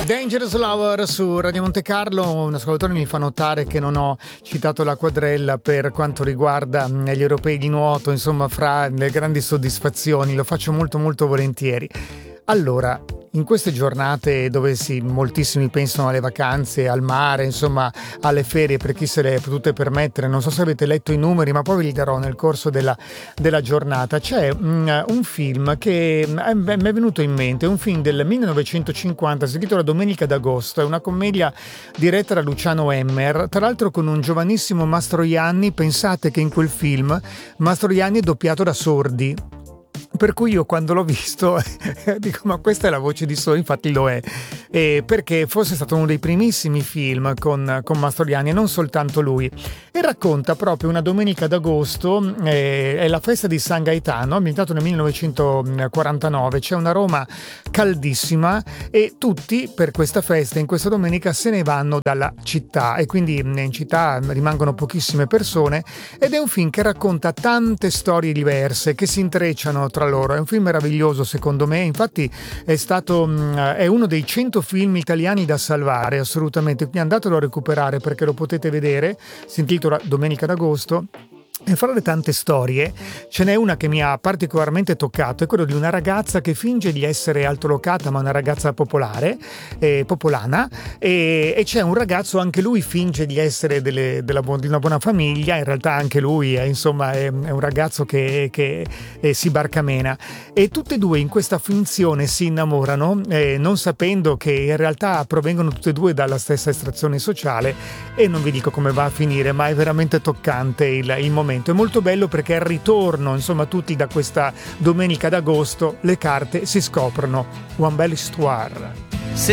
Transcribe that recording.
Dangerous Lover su Radio Monte Carlo. Un ascoltatore mi fa notare che non ho citato la quadrella per quanto riguarda gli europei di nuoto, insomma, fra le grandi soddisfazioni, lo faccio molto molto volentieri. Allora, in queste giornate dove moltissimi pensano alle vacanze, al mare, insomma alle ferie per chi se le è potute permettere, non so se avete letto i numeri, ma poi ve li darò nel corso della giornata. C'è un film che mi è venuto in mente, un film del 1950, si intitola Domenica d'Agosto, è una commedia diretta da Luciano Emmer, tra l'altro con un giovanissimo Mastroianni. Pensate che in quel film Mastroianni è doppiato da sordi. Per cui io quando l'ho visto dico, ma questa è la voce di Solo, infatti lo è, perché forse è stato uno dei primissimi film con Mastroianni e non soltanto lui, e racconta proprio una domenica d'agosto, è la festa di San Gaetano, ambientato nel 1949, c'è una Roma caldissima e tutti per questa festa, in questa domenica, se ne vanno dalla città e quindi in città rimangono pochissime persone, ed è un film che racconta tante storie diverse che si intrecciano tra loro. È un film meraviglioso secondo me, infatti è uno dei 100 film italiani da salvare assolutamente, quindi andatelo a recuperare perché lo potete vedere, si intitola Domenica d'Agosto. E fra le tante storie ce n'è una che mi ha particolarmente toccato, è quello di una ragazza che finge di essere altolocata, ma una ragazza popolare, popolana, e c'è un ragazzo, anche lui finge di essere di una buona famiglia, in realtà anche lui è un ragazzo che si barcamena, e tutte e due in questa finzione si innamorano, non sapendo che in realtà provengono tutte e due dalla stessa estrazione sociale, e non vi dico come va a finire, ma è veramente toccante il momento. È molto bello perché al ritorno, insomma, tutti da questa domenica d'agosto, le carte si scoprono. One belle histoire.